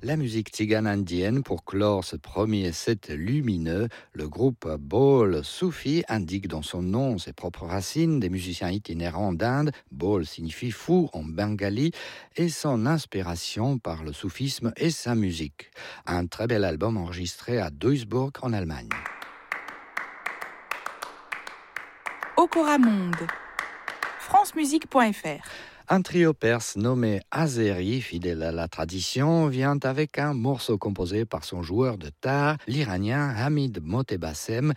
La musique tzigane indienne pour clore ce premier set lumineux. Le groupe Baul Soufi indique dans son nom ses propres racines, des musiciens itinérants d'Inde. Baul signifie fou en bengali et son inspiration par le soufisme et sa musique. Un très bel album enregistré à Duisburg en Allemagne. Okora Monde, francemusique.fr. Un trio perse nommé Azeri, fidèle à la tradition, vient avec un morceau composé par son joueur de tar, l'Iranien Hamid Motebassem,